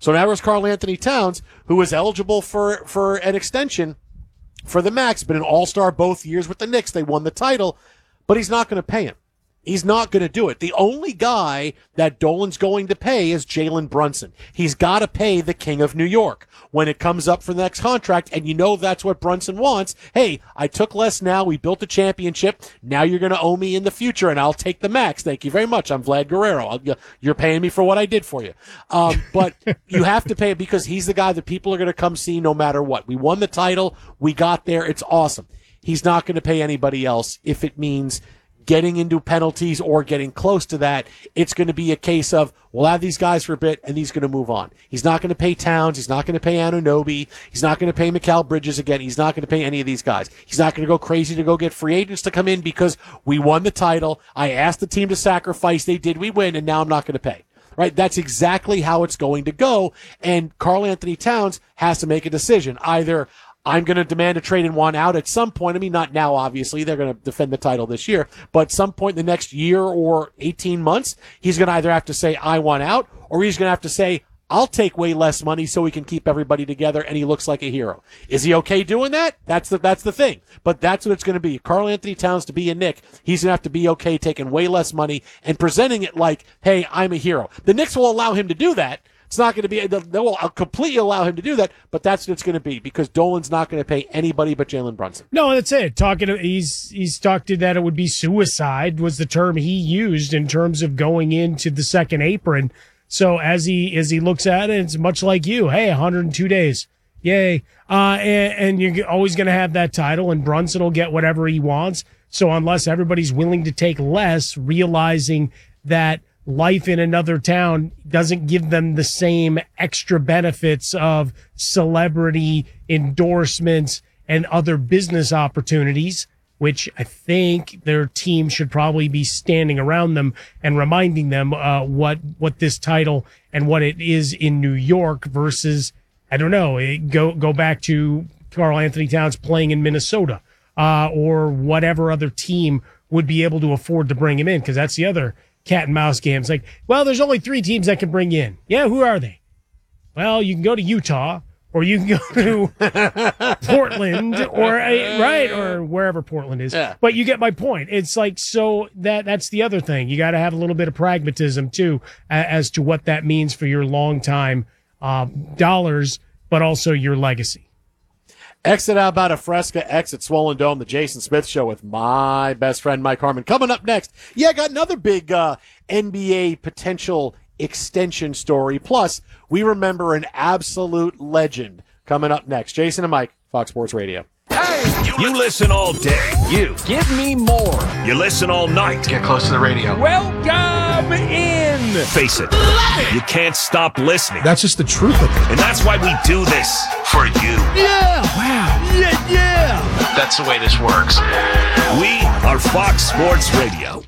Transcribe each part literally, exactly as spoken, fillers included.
So now there's Karl Anthony Towns, who is eligible for, for an extension for the max, been an all-star both years with the Knicks. They won the title, but he's not going to pay him. He's not going to do it. The only guy that Dolan's going to pay is Jalen Brunson. He's got to pay the King of New York when it comes up for the next contract, and you know that's what Brunson wants. Hey, I took less now. We built a championship. Now you're going to owe me in the future, and I'll take the max. Thank you very much. I'm Vlad Guerrero. I'll, you're paying me for what I did for you. Um, but you have to pay it because he's the guy that people are going to come see no matter what. We won the title. We got there. It's awesome. He's not going to pay anybody else if it means getting into penalties or getting close to that. It's going to be a case of, we'll have these guys for a bit, and he's going to move on. He's not going to pay Towns. He's not going to pay Anunoby. He's not going to pay Mikal Bridges again. He's not going to pay any of these guys. He's not going to go crazy to go get free agents to come in because we won the title. I asked the team to sacrifice. They did. We win, and now I'm not going to pay. Right? That's exactly how it's going to go, and Karl Anthony Towns has to make a decision. Either I'm going to demand a trade and want out at some point. I mean, not now, obviously. They're going to defend the title this year. But at some point in the next year or eighteen months, he's going to either have to say, I want out, or he's going to have to say, I'll take way less money so we can keep everybody together and he looks like a hero. Is he okay doing that? That's the, that's the thing. But that's what it's going to be. Karl Anthony Towns to be a Knick, he's going to have to be okay taking way less money and presenting it like, hey, I'm a hero. The Knicks will allow him to do that. It's not going to be, they will completely allow him to do that, but that's what it's going to be because Dolan's not going to pay anybody but Jalen Brunson. No, that's it. Talking, to, he's he's talked to that it would be suicide was the term he used in terms of going into the second apron. So as he as he looks at it, it's much like you. Hey, one hundred two days, yay! Uh, and, and you're always going to have that title, and Brunson will get whatever he wants. So unless everybody's willing to take less, realizing that life in another town doesn't give them the same extra benefits of celebrity endorsements and other business opportunities, which I think their team should probably be standing around them and reminding them uh, what what this title and what it is in New York versus, I don't know, go go back to Karl Anthony Towns playing in Minnesota uh, or whatever other team would be able to afford to bring him in, because that's the other cat and mouse game. It's like, well, there's only three teams that can bring you in. Yeah, who are they? Well, you can go to Utah, or you can go to Portland, or right, or wherever Portland is. Yeah. But you get my point. It's like, so that that's the other thing. You got to have a little bit of pragmatism too, as to what that means for your long time um, dollars, but also your legacy. Exit out about a Fresca, exit Swollen Dome, the Jason Smith Show with my best friend Mike Harmon. Coming up next, yeah, I got another big uh, N B A potential extension story. Plus, we remember an absolute legend coming up next. Jason and Mike, Fox Sports Radio. Hey, you, you listen all day. You give me more. You listen all night. Get close to the radio. Welcome in. Face it, it, you can't stop listening. That's just the truth of it. And that's why we do this for you. Yeah. Wow. Yeah, yeah. That's the way this works. We are Fox Sports Radio.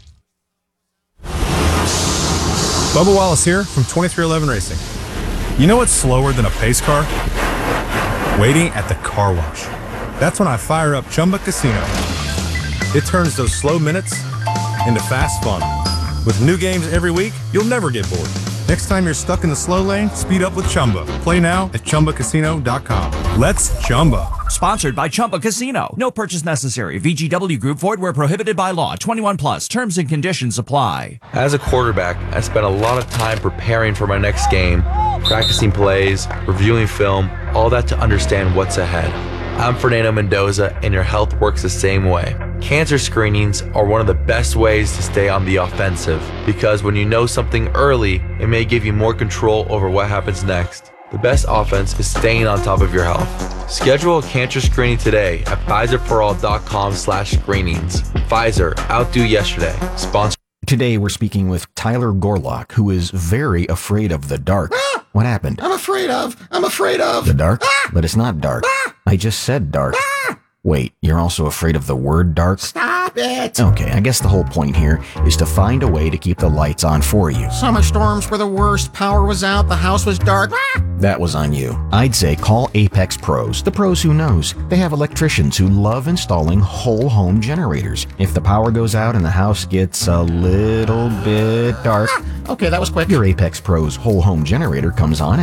Bubba Wallace here from twenty-three eleven Racing. You know what's slower than a pace car? Waiting at the car wash. That's when I fire up Chumba Casino. It turns those slow minutes into fast fun. With new games every week, you'll never get bored. Next time you're stuck in the slow lane, speed up with Chumba. Play now at Chumba Casino dot com. Let's Chumba. Sponsored by Chumba Casino. No purchase necessary. V G W Group. Void where prohibited by law. twenty-one plus. Terms and conditions apply. As a quarterback, I spent a lot of time preparing for my next game, practicing plays, reviewing film, all that to understand what's ahead. I'm Fernando Mendoza, and your health works the same way. Cancer screenings are one of the best ways to stay on the offensive, because when you know something early, it may give you more control over what happens next. The best offense is staying on top of your health. Schedule a cancer screening today at Pfizer For All dot com slash screenings. Pfizer, outdo yesterday. Sponsor. Today we're speaking with Tyler Gorlock, who is very afraid of the dark. Ah! What happened? I'm afraid of. I'm afraid of. The dark? Ah! But it's not dark. Ah! I just said dark. Ah! Wait, you're also afraid of the word dark? Stop it. Okay, I guess the whole point here is to find a way to keep the lights on for you. Summer storms were the worst. Power was out. The house was dark. Ah! That was on you. I'd say call Apex Pros, the pros who knows. They have electricians who love installing whole home generators. If the power goes out and the house gets a little bit dark, ah! Okay, that was quick. Your Apex Pros whole home generator comes on